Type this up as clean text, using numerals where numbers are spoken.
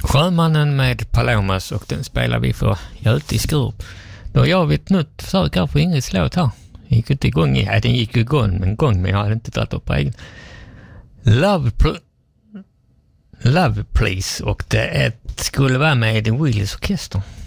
Sjömannen med Palomas, och den spelar vi för Göte i Skurup. Då gör vi ett nytt försök här på Ingrids låt här. Gick inte igång, den gick ju igång men jag hade inte tagit upp på egen. Love Please, och det skulle vara med The Willys Orkester.